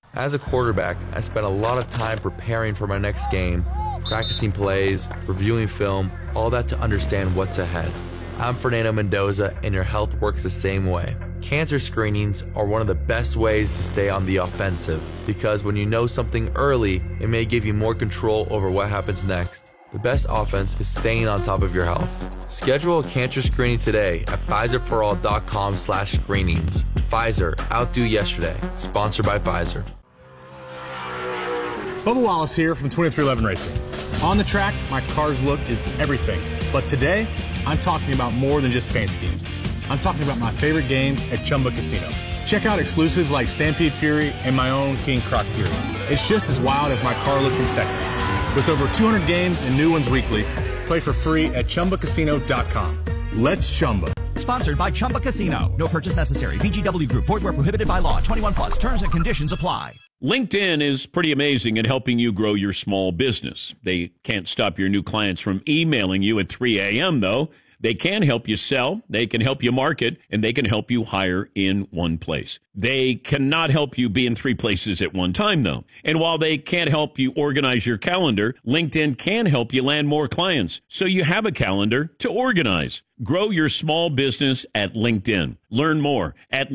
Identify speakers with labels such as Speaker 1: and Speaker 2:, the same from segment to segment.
Speaker 1: As a quarterback, I spent a lot of time preparing for my next game, practicing plays, reviewing film, all that to understand what's ahead. I'm Fernando Mendoza, and your health works the same way. Cancer screenings are one of the best ways to stay on the offensive, because when you know something early, it may give you more control over what happens next. The best offense is staying on top of your health. Schedule a cancer screening today at Pfizerforall.com/screenings. Pfizer, outdo yesterday. Sponsored by Pfizer.
Speaker 2: Bubba Wallace here from 2311 Racing. On the track, my car's look is everything. But today, I'm talking about more than just paint schemes. I'm talking about my favorite games at Chumba Casino. Check out exclusives like Stampede Fury and my own King Croc Fury. It's just as wild as my car look in Texas. With over 200 games and new ones weekly, play for free at ChumbaCasino.com. Let's Chumba.
Speaker 3: Sponsored by Chumba Casino. No purchase necessary. VGW Group. Void where prohibited by law. 21 plus. Terms and conditions apply.
Speaker 4: LinkedIn is pretty amazing at helping you grow your small business. They can't stop your new clients from emailing you at 3 a.m., though. They can help you sell, they can help you market, and they can help you hire in one place. They cannot help you be in 3 places at one time, though. And while they can't help you organize your calendar, LinkedIn can help you land more clients, so you have a calendar to organize. Grow your small business at LinkedIn. Learn more at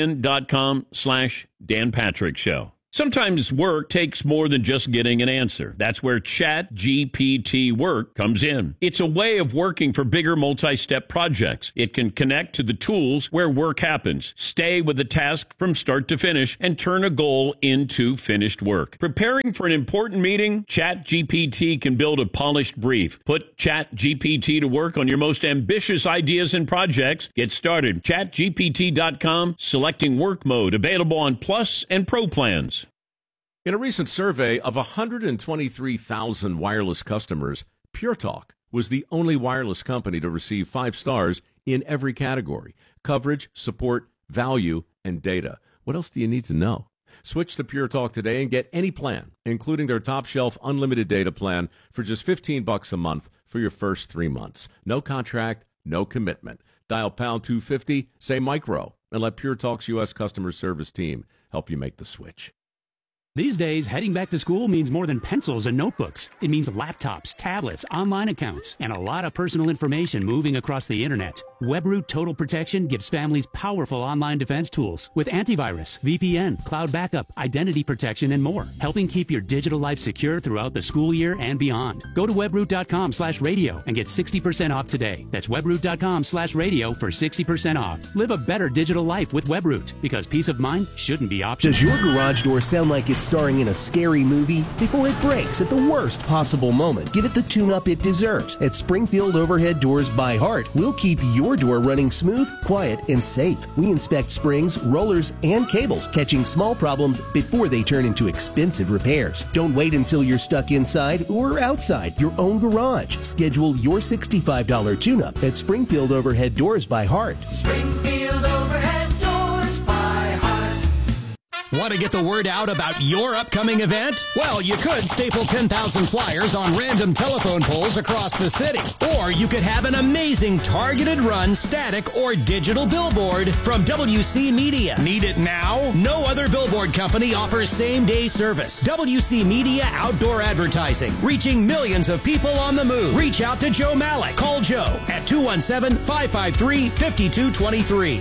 Speaker 4: linkedin.com/Dan Patrick Show. Sometimes work takes more than just getting an answer. That's where ChatGPT Work comes in. It's a way of working for bigger multi-step projects. It can connect to the tools where work happens, stay with the task from start to finish, and turn a goal into finished work. Preparing for an important meeting? ChatGPT can build a polished brief. Put ChatGPT to work on your most ambitious ideas and projects. Get started. ChatGPT.com, selecting work mode, available on Plus and Pro plans.
Speaker 5: In a recent survey of 123,000 wireless customers, Pure Talk was the only wireless company to receive 5 stars in every category: coverage, support, value, and data. What else do you need to know? Switch to Pure Talk today and get any plan, including their top shelf unlimited data plan, for just $15 a month for your first 3 months. No contract, no commitment. Dial pound 250, say micro, and let Pure Talk's U.S. customer service team help you make the switch.
Speaker 6: These days, heading back to school means more than pencils and notebooks. It means laptops, tablets, online accounts, and a lot of personal information moving across the internet. WebRoot Total Protection gives families powerful online defense tools with antivirus, VPN, cloud backup, identity protection, and more, helping keep your digital life secure throughout the school year and beyond. Go to webroot.com/radio and get 60% off today. That's webroot.com/radio for 60% off. Live a better digital life with WebRoot, because peace of mind shouldn't be optional.
Speaker 7: Does your garage door sound like it's starring in a scary movie? Before it breaks at the worst possible moment, give it the tune-up it deserves. At Springfield Overhead Doors by Heart, we'll keep your door running smooth, quiet, and safe. We inspect springs, rollers, and cables, catching small problems before they turn into expensive repairs. Don't wait until you're stuck inside or outside your own garage. Schedule your $65 tune-up at Springfield Overhead Doors by Heart.
Speaker 8: Springfield Overhead Doors by Heart.
Speaker 9: Want to get the word out about your upcoming event? Well, you could staple 10,000 flyers on random telephone poles across the city. Or you could have an amazing targeted run, static, or digital billboard from WC Media. Need it now? No other billboard company offers same-day service. WC Media Outdoor Advertising, reaching millions of people on the move. Reach out to Joe Malik. Call Joe at 217-553-5223.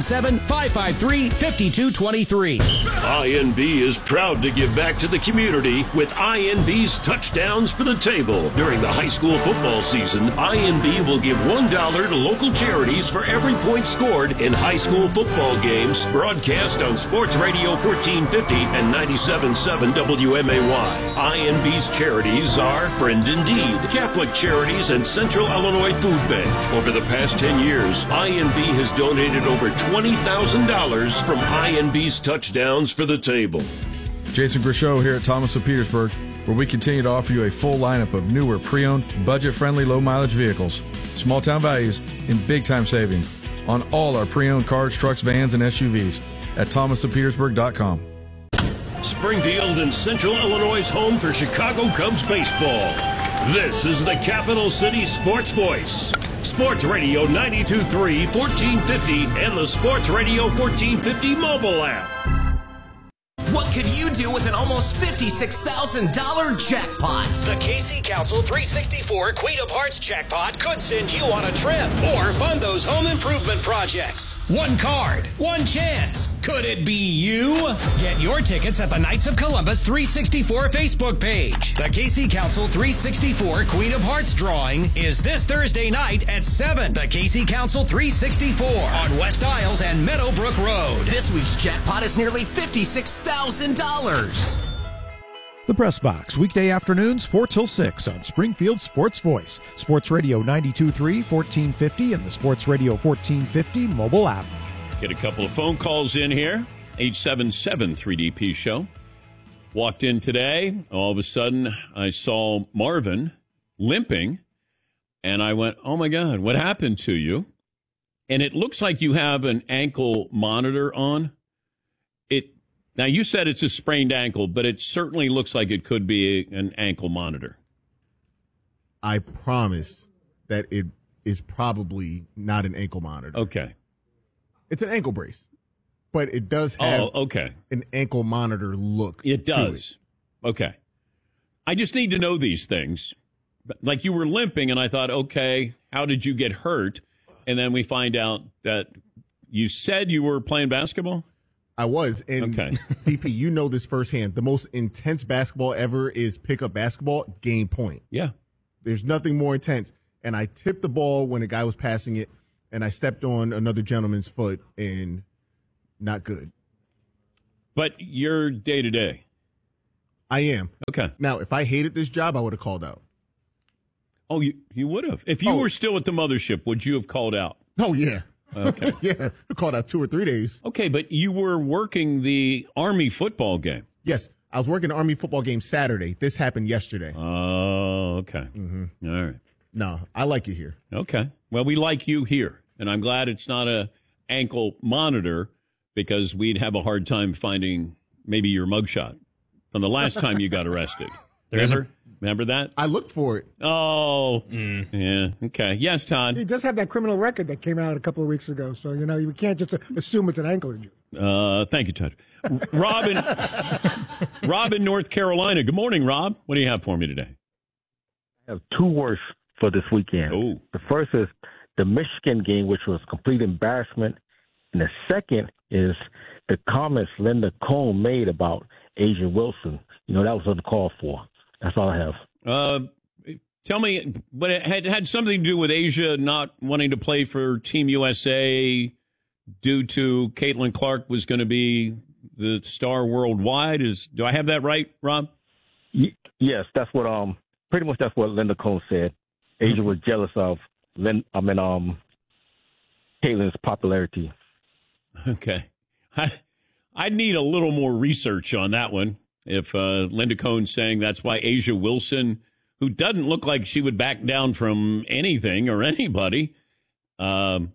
Speaker 9: 217-553-5223.
Speaker 4: INB is proud to give back to the community with INB's Touchdowns for the Table. During the high school football season, INB will give $1 to local charities for every point scored in high school football games, broadcast on Sports Radio 1450 and 97.7 WMAY. INB's charities are Friend Indeed, Catholic Charities, and Central Illinois Food Bank. Over the past 10 years, INB has donated over $20,000 from INB's Touchdowns for the Table.
Speaker 10: Jason Grishow here at Thomas of Petersburg, where we continue to offer you a full lineup of newer, pre-owned, budget-friendly, low-mileage vehicles, small-town values, and big-time savings on all our pre-owned cars, trucks, vans, and SUVs at thomasofpetersburg.com.
Speaker 4: Springfield and Central Illinois' home for Chicago Cubs baseball. This is the Capital City Sports Voice. Sports Radio 92.3, 1450, and the Sports Radio 1450 mobile app.
Speaker 8: What
Speaker 9: could you do with an almost $56,000 jackpot?
Speaker 11: The KC Council 364 Queen of Hearts jackpot could send you on a trip or fund those home improvement projects.
Speaker 9: One card, one chance. Could it be you? Get your tickets at the Knights of Columbus 364 Facebook page. The KC Council 364 Queen of Hearts drawing is this Thursday night at 7. The KC Council 364 on West Isles and Meadowbrook Road.
Speaker 7: This week's jackpot is nearly $56,000.
Speaker 12: The Press Box, weekday afternoons 4 till 6 on Springfield Sports Voice, Sports Radio 92.3, 1450, and the Sports Radio 1450 mobile app.
Speaker 4: Get a couple of phone calls in here. 877-3DP show. Walked in today. All of a sudden, I saw Marvin limping, and I went, oh, my God, what happened to you? And it looks like you have an ankle monitor on. Now, you said it's a sprained ankle, but it certainly looks like it could be an ankle monitor.
Speaker 13: I promise that it is probably not an ankle monitor.
Speaker 4: Okay.
Speaker 13: It's an ankle brace, but it does have an ankle monitor look.
Speaker 4: It does. Okay. I just need to know these things. Like you were limping, and I thought, okay, how did you get hurt? And then we find out that you said you were playing basketball?
Speaker 13: I was. And PP, you know this firsthand. The most intense basketball ever is pickup basketball, game point.
Speaker 4: Yeah.
Speaker 13: There's nothing more intense. And I tipped the ball when a guy was passing it, and I stepped on another gentleman's foot, and not good.
Speaker 4: But you're day-to-day.
Speaker 13: I am.
Speaker 4: Okay.
Speaker 13: Now, if I hated this job, I would have called out.
Speaker 4: Oh, you would have. If you were still at the mothership, would you have called out?
Speaker 13: Oh, yeah.
Speaker 4: Okay.
Speaker 13: Yeah, I called out 2 or 3 days.
Speaker 4: Okay, but you were working the Army football game.
Speaker 13: Yes, I was working the Army football game Saturday. This happened yesterday.
Speaker 4: Oh, okay.
Speaker 13: Mm-hmm.
Speaker 4: All right.
Speaker 13: No, I like you here.
Speaker 4: Okay. Well, we like you here, and I'm glad it's not a ankle monitor because we'd have a hard time finding maybe your mugshot from the last time you got arrested. Remember that?
Speaker 13: I looked for it.
Speaker 4: Oh, yeah. Okay. Yes, Todd.
Speaker 14: He does have that criminal record that came out a couple of weeks ago, so you can't just assume it's an ankle injury.
Speaker 4: Thank you, Todd. Rob in North Carolina. Good morning, Rob. What do you have for me today?
Speaker 15: I have 2 words for this weekend.
Speaker 4: Oh.
Speaker 15: The first is the Michigan game, which was complete embarrassment, and the second is the comments Linda Cohn made about Asia Wilson. That was uncalled for. That's all I have.
Speaker 4: Tell me, but it had something to do with Asia not wanting to play for Team USA due to Caitlin Clark was going to be the star worldwide. Do I have that right, Rob?
Speaker 15: Yes, that's what pretty much that's what Linda Cohn said. Asia was jealous of Caitlin's popularity.
Speaker 4: Okay, I need a little more research on that one. If Linda Cohn's saying that's why Asia Wilson, who doesn't look like she would back down from anything or anybody, Caitlin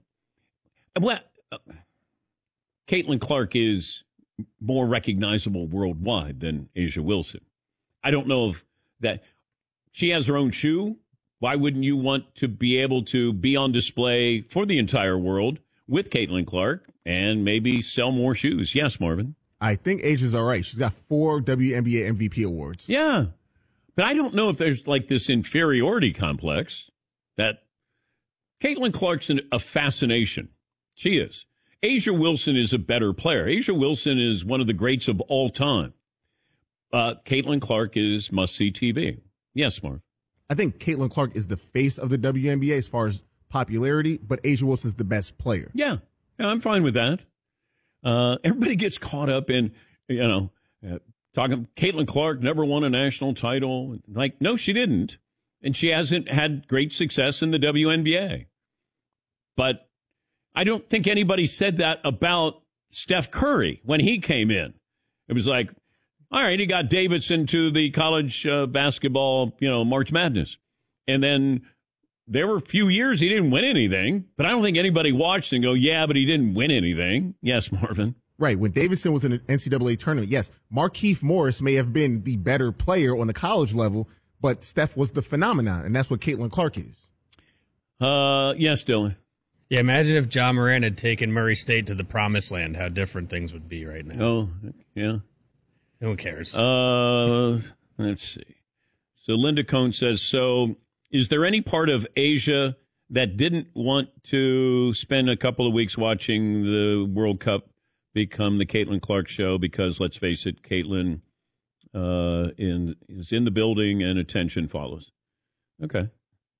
Speaker 4: Clark is more recognizable worldwide than Asia Wilson. I don't know if that she has her own shoe. Why wouldn't you want to be able to be on display for the entire world with Caitlin Clark and maybe sell more shoes? Yes, Marvin.
Speaker 13: I think Asia's all right. She's got 4 WNBA MVP awards.
Speaker 4: Yeah. But I don't know if there's like this inferiority complex that Caitlin Clark's a fascination. She is. Asia Wilson is a better player. Asia Wilson is one of the greats of all time. Caitlin Clark is must-see TV. Yes, Marv.
Speaker 13: I think Caitlin Clark is the face of the WNBA as far as popularity, but Asia Wilson's the best player.
Speaker 4: Yeah, I'm fine with that. Everybody gets caught up in, talking. Caitlin Clark never won a national title. Like, no, she didn't. And she hasn't had great success in the WNBA. But I don't think anybody said that about Steph Curry when he came in. It was like, all right, he got Davidson to the college basketball, March Madness. And then there were a few years he didn't win anything, but I don't think anybody watched and go, yeah, but he didn't win anything. Yes, Marvin.
Speaker 13: Right. When Davidson was in an NCAA tournament, yes, Markieff Morris may have been the better player on the college level, but Steph was the phenomenon, and that's what Caitlin Clark is.
Speaker 4: Yes, Dylan.
Speaker 16: Yeah, imagine if John Moran had taken Murray State to the promised land, how different things would be right now.
Speaker 4: Oh, yeah.
Speaker 16: Who cares?
Speaker 4: Let's see. So Linda Cohn says, so is there any part of Asia that didn't want to spend a couple of weeks watching the World Cup become the Caitlin Clark show? Because let's face it, Caitlin is in the building and attention follows. Okay.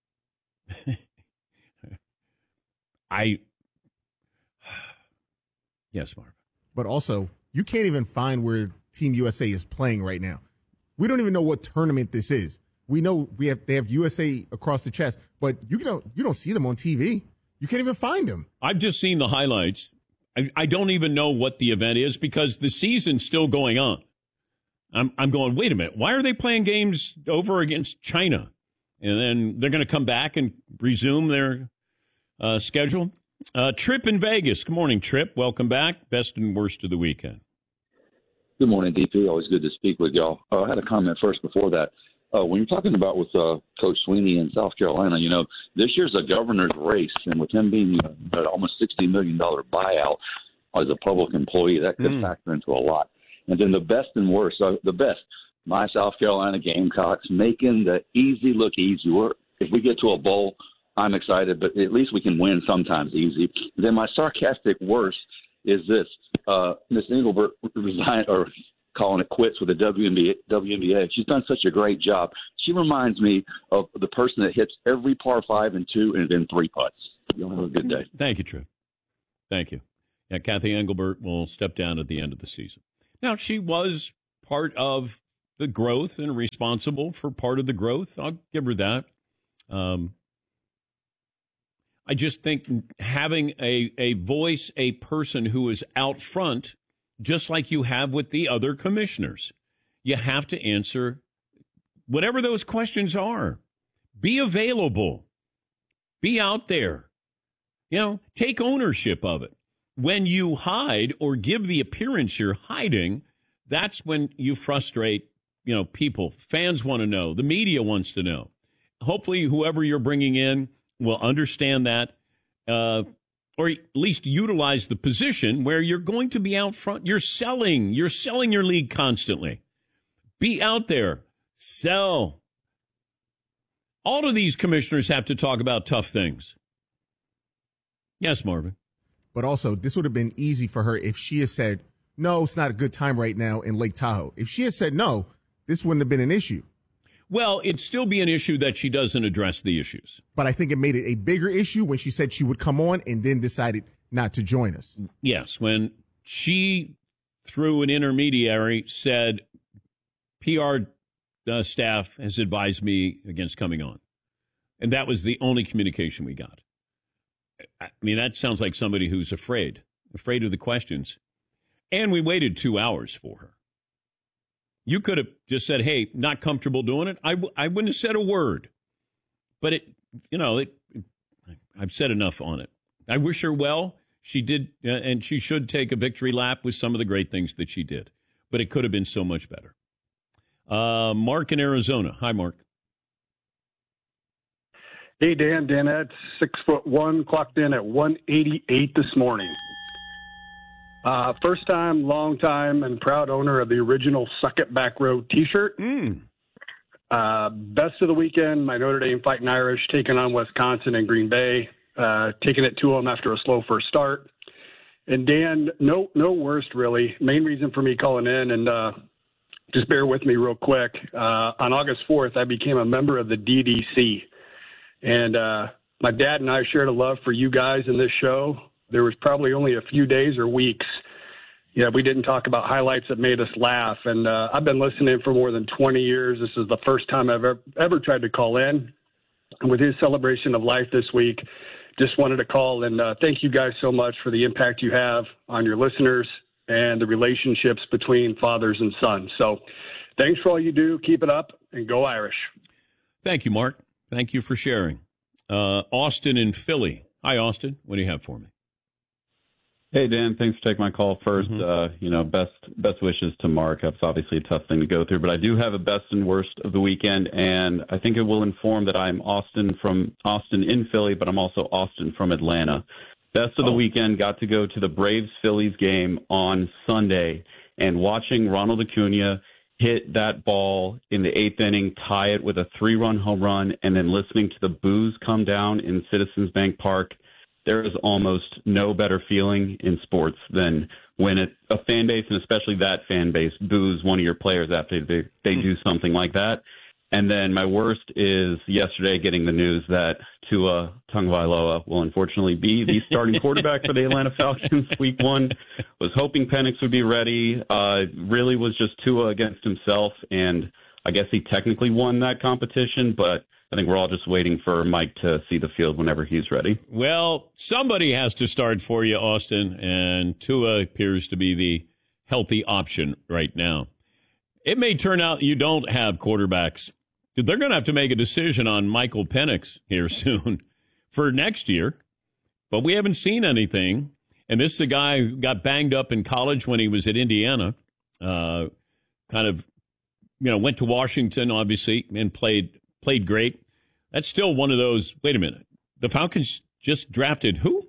Speaker 4: Yes, Mark.
Speaker 13: But also, you can't even find where Team USA is playing right now. We don't even know what tournament this is. We know they have USA across the chest, but you don't see them on TV. You can't even find them.
Speaker 4: I've just seen the highlights. I don't even know what the event is because the season's still going on. I'm going, wait a minute, why are they playing games over against China? And then they're going to come back and resume their schedule. Trip in Vegas. Good morning, Trip. Welcome back. Best and worst of the weekend.
Speaker 17: Good morning, DP. Always good to speak with y'all. I had a comment first before that. When you're talking about with Coach Sweeney in South Carolina, this year's a governor's race, and with him being an almost $60 million buyout as a public employee, that could factor into a lot. And then the best and worst, the best, my South Carolina Gamecocks making the easy look easy. If we get to a bowl, I'm excited, but at least we can win sometimes easy. Then my sarcastic worst is this. Miss Engelbert resigned or calling it quits with the WNBA. She's done such a great job. She reminds me of the person that hits every par 5 and 2 and then 3 putts. You'll have a good day.
Speaker 4: Thank you, Trip. Thank you. Yeah, Kathy Engelbert will step down at the end of the season. Now, she was part of the growth and responsible for part of the growth. I'll give her that. I just think having a voice, a person who is out front, just like you have with the other commissioners, you have to answer whatever those questions are. Be available. Be out there. Take ownership of it. When you hide or give the appearance you're hiding, that's when you frustrate, people. Fans want to know. The media wants to know. Hopefully, whoever you're bringing in will understand that, or at least utilize the position where you're going to be out front. You're selling your league constantly. Be out there. Sell. All of these commissioners have to talk about tough things. Yes, Marvin.
Speaker 13: But also, this would have been easy for her if she had said, no, it's not a good time right now in Lake Tahoe. If she had said no, this wouldn't have been an issue.
Speaker 4: Well, it'd still be an issue that she doesn't address the issues.
Speaker 13: But I think it made it a bigger issue when she said she would come on and then decided not to join us.
Speaker 4: Yes, when she, through an intermediary, said, PR staff has advised me against coming on. And that was the only communication we got. I mean, that sounds like somebody who's afraid of the questions. And we waited 2 hours for her. You could have just said, hey, not comfortable doing it. I wouldn't have said a word. But I've said enough on it. I wish her well. She did, and she should take a victory lap with some of the great things that she did. But it could have been so much better. Mark in Arizona. Hi, Mark.
Speaker 18: Hey, Dan. Danette, 6'1", clocked in at 188 this morning. First time, long time, and proud owner of the original Suck It Back Row T-shirt. Best of the weekend, my Notre Dame Fighting Irish taking on Wisconsin and Green Bay, taking it to them after a slow first start. And Dan, no worst really. Main reason for me calling in, and just bear with me real quick. On August 4th, I became a member of the DDC. And my dad and I shared a love for you guys in this show. There was probably only a few days or weeks we didn't talk about highlights that made us laugh. And I've been listening for more than 20 years. This is the first time I've ever tried to call in. And with his celebration of life this week, just wanted to call and thank you guys so much for the impact you have on your listeners and the relationships between fathers and sons. So thanks for all you do. Keep it up and go Irish.
Speaker 4: Thank you, Mark. Thank you for sharing. Austin in Philly. Hi, Austin. What do you have for me?
Speaker 19: Hey, Dan. Thanks for taking my call first. Best wishes to Mark. That's obviously a tough thing to go through, but I do have a best and worst of the weekend, and I think it will inform that I'm Austin in Philly, but I'm also Austin from Atlanta. Best of the weekend, got to go to the Braves-Phillies game on Sunday, And watching Ronald Acuna hit that ball in the 8th inning, tie it with a 3-run home run, and then listening to the boos come down in Citizens Bank Park, there is almost no better feeling in sports than when a fan base, and especially that fan base, boos one of your players after they do something like that. And then my worst is yesterday getting the news that Tua Tagovailoa will unfortunately be the starting quarterback for the Atlanta Falcons Week 1. Was hoping Penix would be ready. Really was just Tua against himself, and I guess he technically won that competition, but I think we're all just waiting for Mike to see the field whenever he's ready.
Speaker 4: Well, somebody has to start for you, Austin, and Tua appears to be the healthy option right now. It may turn out you don't have quarterbacks. They're going to have to make a decision on Michael Penix here soon for next year, but we haven't seen anything. And this is a guy who got banged up in college when he was at Indiana, kind of, went to Washington, obviously, and played great. That's still one of those, wait a minute, the Falcons just drafted who?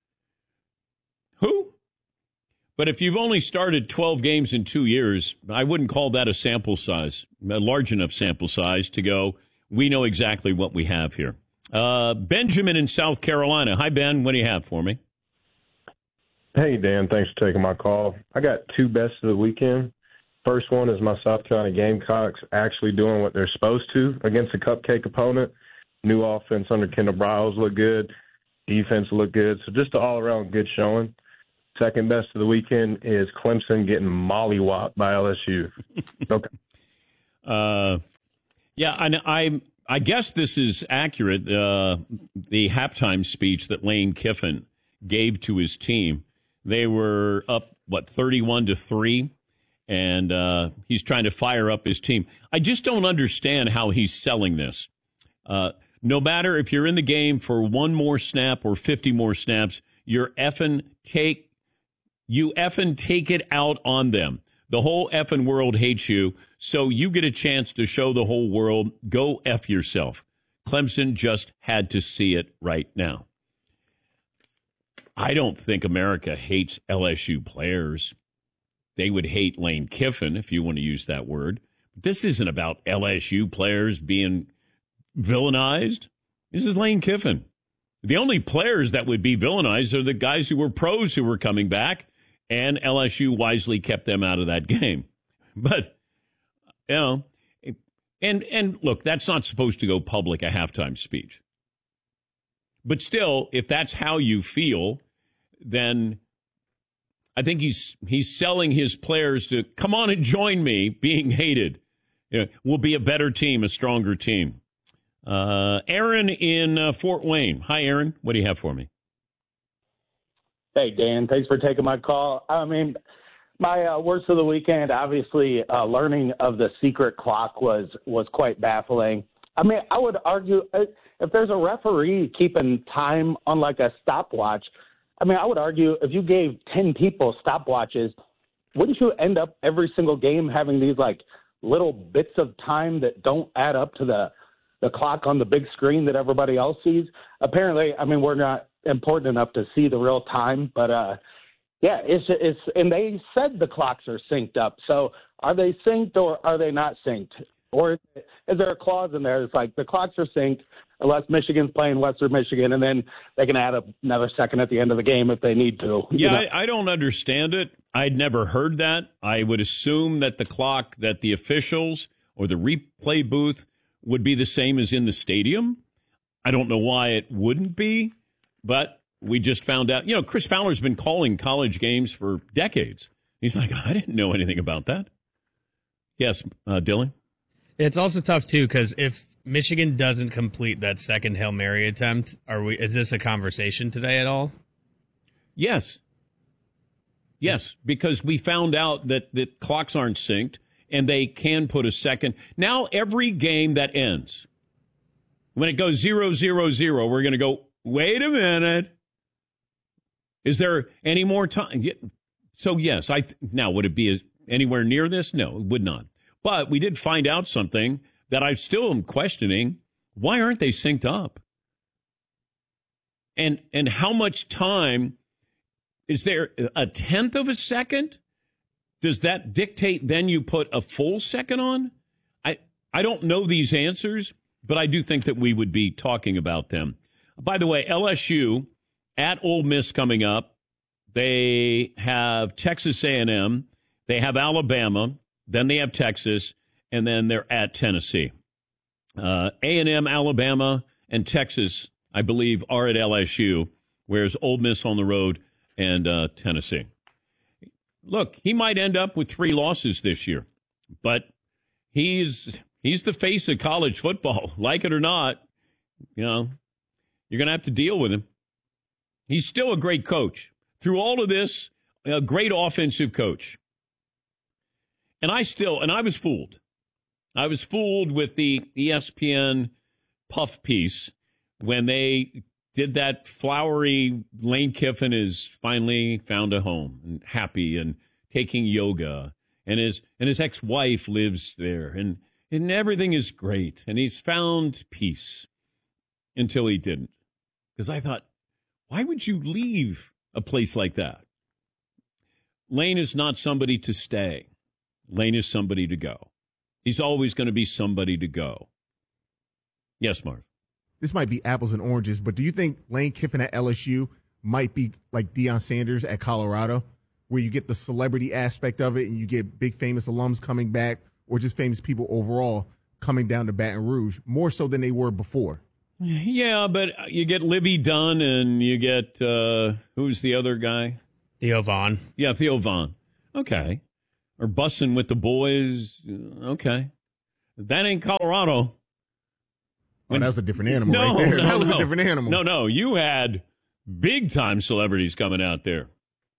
Speaker 4: Who? But if you've only started 12 games in 2 years, I wouldn't call that a sample size, a large enough sample size to go, we know exactly what we have here. Benjamin in South Carolina. Hi, Ben. What do you have for me?
Speaker 20: Hey, Dan. Thanks for taking my call. I got two best of the weekend. First one is my South Carolina Gamecocks actually doing what they're supposed to against a cupcake opponent. New offense under Kendall Briles looked good. Defense looked good. So just an all-around good showing. Second best of the weekend is Clemson getting mollywopped by LSU. Okay.
Speaker 4: Yeah, and I guess this is accurate. The halftime speech that Lane Kiffin gave to his team, they were up, 31-3, and he's trying to fire up his team. I just don't understand how he's selling this. No matter if you're in the game for one more snap or 50 more snaps, you effing take it out on them. The whole effing world hates you, so you get a chance to show the whole world, go F yourself. Clemson just had to see it right now. I don't think America hates LSU players. They would hate Lane Kiffin, if you want to use that word. This isn't about LSU players being villainized. This is Lane Kiffin. The only players that would be villainized are the guys who were pros who were coming back, and LSU wisely kept them out of that game. But, and look, that's not supposed to go public, a halftime speech. But still, if that's how you feel, then I think he's selling his players to come on and join me being hated. We'll be a better team, a stronger team. Aaron in Fort Wayne. Hi, Aaron. What do you have for me?
Speaker 21: Hey, Dan. Thanks for taking my call. I mean, my worst of the weekend, obviously, learning of the secret clock was quite baffling. I mean, I would argue if there's a referee keeping time on like a stopwatch, I mean, I would argue if you gave 10 people stopwatches, wouldn't you end up every single game having these like little bits of time that don't add up to the clock on the big screen that everybody else sees? Apparently, I mean, we're not important enough to see the real time, but yeah, it's and they said the clocks are synced up. So are they synced or are they not synced? Or is there a clause in there? It's like the clocks are synced unless Michigan's playing Western Michigan, and then they can add another second at the end of the game if they need to.
Speaker 4: Yeah, I don't understand it. I'd never heard that. I would assume that the clock, that the officials or the replay booth would be the same as in the stadium. I don't know why it wouldn't be, but we just found out. Chris Fowler's been calling college games for decades. He's like, I didn't know anything about that. Yes, Dylan?
Speaker 16: It's also tough, too, because if Michigan doesn't complete that second Hail Mary attempt, is this a conversation today at all?
Speaker 4: Yes. Yes, because we found out that the clocks aren't synced, and they can put a second. Now every game that ends, when it goes 0-0-0, we're going to go, wait a minute. Is there any more time? So, yes. Now, would it be anywhere near this? No, it would not. But we did find out something that I still am questioning. Why aren't they synced up? And how much time? Is there a tenth of a second does that dictate then you put a full second on? I don't know these answers, but I do think that we would be talking about them. By the way, LSU at Ole Miss coming up. They have Texas A&M. They have Alabama. Then they have Texas. And then they're at Tennessee. A&M, Alabama, and Texas, I believe, are at LSU, whereas Ole Miss on the road and Tennessee. Look, he might end up with 3 losses this year, but he's the face of college football. Like it or not, you're going to have to deal with him. He's still a great coach. Through all of this, a great offensive coach. And I was fooled. I was fooled with the ESPN Puff piece when they did that flowery Lane Kiffin has finally found a home and happy and taking yoga. And his ex-wife lives there. And everything is great. And he's found peace until he didn't. Because I thought, why would you leave a place like that? Lane is not somebody to stay. Lane is somebody to go. He's always going to be somebody to go. Yes, Marv.
Speaker 13: This might be apples and oranges, but do you think Lane Kiffin at LSU might be like Deion Sanders at Colorado, where you get the celebrity aspect of it and you get big famous alums coming back or just famous people overall coming down to Baton Rouge, more so than they were before?
Speaker 4: Yeah, but you get Libby Dunn and you get, who's the other guy?
Speaker 16: Theo Vaughn.
Speaker 4: Yeah, Theo Vaughn. Okay. Or bussing with the boys. Okay. That ain't Colorado.
Speaker 13: Oh, that was a different animal right there. That was a different animal.
Speaker 4: No. You had big-time celebrities coming out there.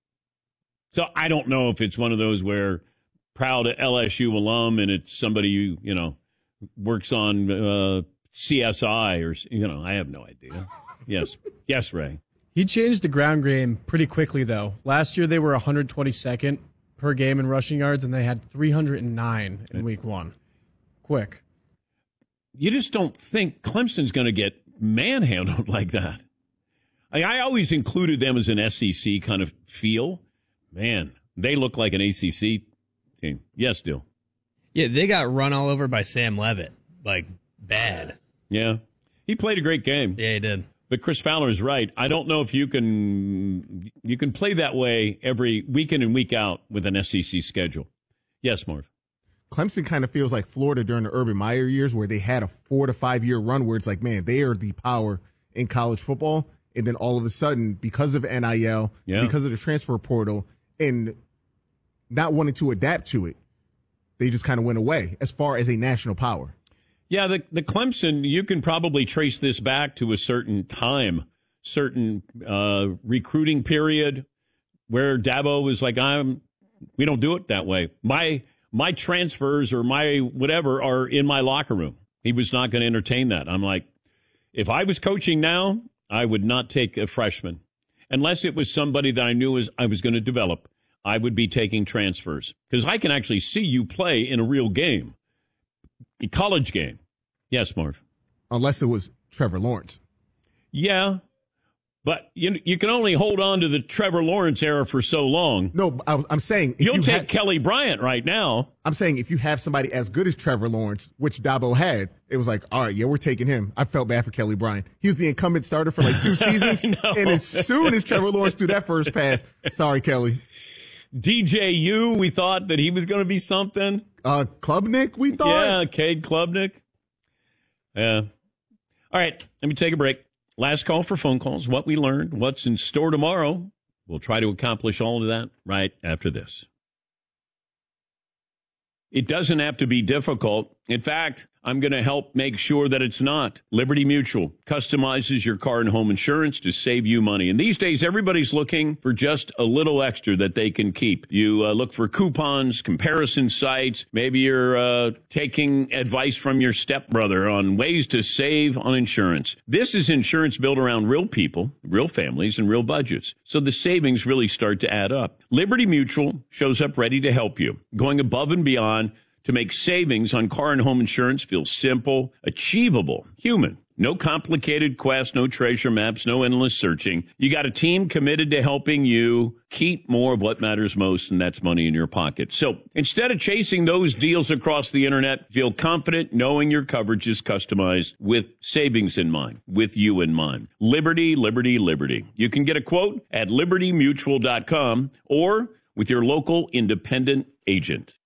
Speaker 4: So I don't know if it's one of those where proud LSU alum and it's somebody who, works on CSI or, I have no idea. Yes, Ray.
Speaker 1: He changed the ground game pretty quickly, though. Last year they were 122nd per game in rushing yards, and they had 309 in week 1. Quick.
Speaker 4: You just don't think Clemson's going to get manhandled like that. I always included them as an SEC kind of feel. Man, they look like an ACC team. Yes, Dill.
Speaker 16: Yeah, they got run all over by Sam Leavitt. Like, bad.
Speaker 4: Yeah. He played a great game.
Speaker 16: Yeah, he did.
Speaker 4: But Chris Fowler is right. I don't know if you can play that way every week in and week out with an SEC schedule. Yes, Marv.
Speaker 13: Clemson kind of feels like Florida during the Urban Meyer years where they had a 4 to 5 year run where it's like, man, they are the power in college football. And then all of a sudden, because of NIL, because of the transfer portal, and not wanting to adapt to it, they just kind of went away as far as a national power.
Speaker 4: Yeah, the Clemson, you can probably trace this back to a certain time, certain recruiting period where Dabo was like, we don't do it that way. My transfers or my whatever are in my locker room. He was not going to entertain that. I'm like, if I was coaching now, I would not take a freshman. Unless it was somebody that I knew I was going to develop, I would be taking transfers. Because I can actually see you play in a real game. A college game. Yes, Marv.
Speaker 13: Unless it was Trevor Lawrence.
Speaker 4: Yeah. But you can only hold on to the Trevor Lawrence era for so long.
Speaker 13: No, I'm saying...
Speaker 4: You'll take Kelly Bryant right now.
Speaker 13: I'm saying if you have somebody as good as Trevor Lawrence, which Dabo had, it was like, all right, yeah, we're taking him. I felt bad for Kelly Bryant. He was the incumbent starter for like 2 seasons. And as soon as Trevor Lawrence threw that first pass, sorry, Kelly.
Speaker 4: DJU, we thought that he was going to be something.
Speaker 13: Klubnik, we thought?
Speaker 4: Yeah, Cade Klubnik. Yeah. All right, let me take a break. Last call for phone calls, what we learned, what's in store tomorrow. We'll try to accomplish all of that right after this. It doesn't have to be difficult. In fact, I'm going to help make sure that it's not. Liberty Mutual customizes your car and home insurance to save you money. And these days, everybody's looking for just a little extra that they can keep. You look for coupons, comparison sites. Maybe you're taking advice from your stepbrother on ways to save on insurance. This is insurance built around real people, real families, and real budgets. So the savings really start to add up. Liberty Mutual shows up ready to help you, going above and beyond to make savings on car and home insurance feel simple, achievable, human. No complicated quests, no treasure maps, no endless searching. You got a team committed to helping you keep more of what matters most, and that's money in your pocket. So instead of chasing those deals across the internet, feel confident knowing your coverage is customized with savings in mind, with you in mind. Liberty, liberty, liberty. You can get a quote at libertymutual.com or with your local independent agent.